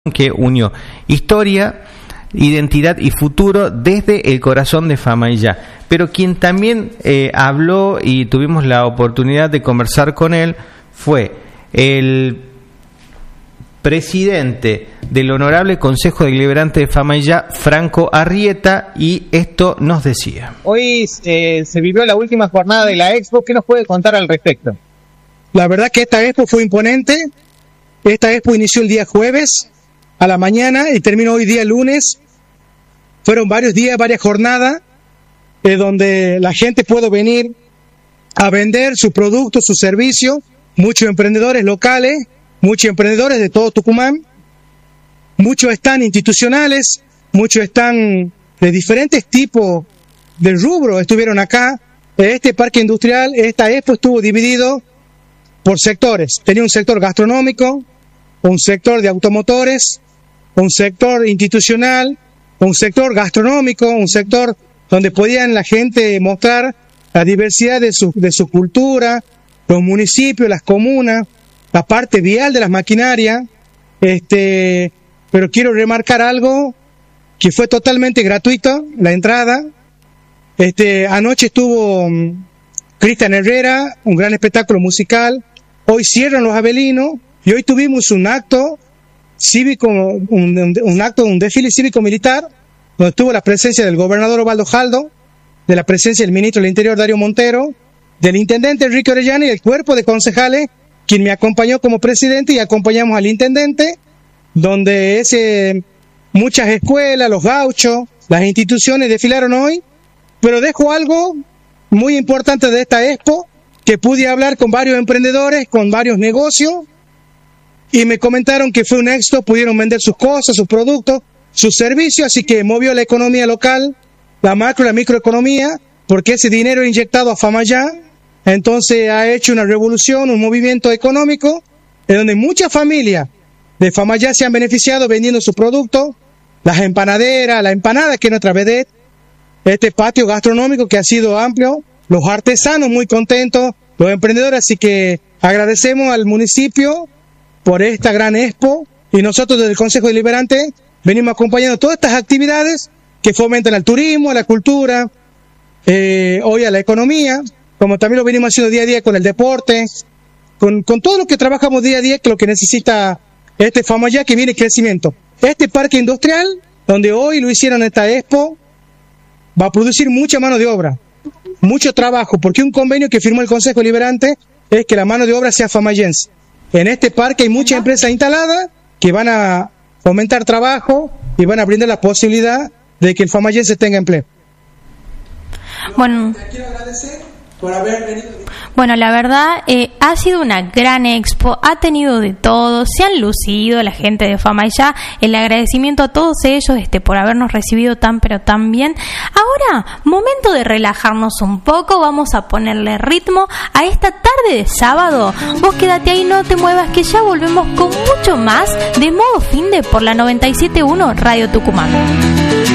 que unió historia, identidad y futuro desde el corazón de Famaillá. Pero quien también habló y tuvimos la oportunidad de conversar con él fue el presidente del Honorable Consejo Deliberante de Famaillá, Franco Arrieta, y esto nos decía. Hoy se vivió la última jornada de la Expo. ¿Qué nos puede contar al respecto? La verdad que esta Expo fue imponente. Esta Expo inició el día jueves a la mañana y terminó hoy día lunes. Fueron varios días, varias jornadas, donde la gente pudo venir a vender sus productos, sus servicios. Muchos emprendedores locales, muchos emprendedores de todo Tucumán, muchos están institucionales, muchos están de diferentes tipos de rubro, estuvieron acá. Este parque industrial, esta Expo estuvo dividido por sectores. Tenía un sector gastronómico, un sector de automotores, un sector institucional, un sector gastronómico, un sector donde podían la gente mostrar la diversidad de su cultura, los municipios, las comunas, la parte vial de las maquinarias. Pero quiero remarcar algo que fue totalmente gratuito, la entrada. Anoche estuvo Cristian Herrera, un gran espectáculo musical. Hoy cierran los Avelinos y hoy tuvimos un acto cívico, un desfile cívico-militar, donde estuvo la presencia del gobernador Osvaldo Jaldo, de la presencia del ministro del Interior Darío Montero, del intendente Enrique Orellana y el cuerpo de concejales, quien me acompañó como presidente, y acompañamos al intendente, donde muchas escuelas, los gauchos, las instituciones desfilaron hoy. Pero dejo algo muy importante de esta Expo, que pude hablar con varios emprendedores, con varios negocios, y me comentaron que fue un éxito, pudieron vender sus cosas, sus productos, sus servicios, así que movió la economía local, la macro y la microeconomía, porque ese dinero inyectado a Famaillá, entonces ha hecho una revolución, un movimiento económico, en donde muchas familias de Famaillá se han beneficiado vendiendo sus productos, las empanaderas, la empanada, que es nuestra vedette, este patio gastronómico que ha sido amplio, los artesanos muy contentos, los emprendedores, así que agradecemos al municipio por esta gran Expo, y nosotros desde el Consejo Deliberante venimos acompañando todas estas actividades que fomentan el turismo, la cultura, hoy a la economía, como también lo venimos haciendo día a día con el deporte, con todo lo que trabajamos día a día, que lo que necesita este Famaillá, que viene crecimiento. Este parque industrial, donde hoy lo hicieron esta Expo, va a producir mucha mano de obra, mucho trabajo, porque un convenio que firmó el Consejo Deliberante es que la mano de obra sea famayense. En este parque hay muchas empresas instaladas que van a fomentar trabajo y van a brindar la posibilidad de que el famayense tenga empleo. Bueno, quiero agradecer por haber venido. Bueno, la verdad ha sido una gran Expo, ha tenido de todo, se han lucido la gente de Famaillá. El agradecimiento a todos ellos por habernos recibido tan pero tan bien. Ahora, momento de relajarnos un poco, vamos a ponerle ritmo a esta tarde de sábado. Vos quédate ahí, no te muevas, que ya volvemos con mucho más de Modo Finde por la 97.1 Radio Tucumán.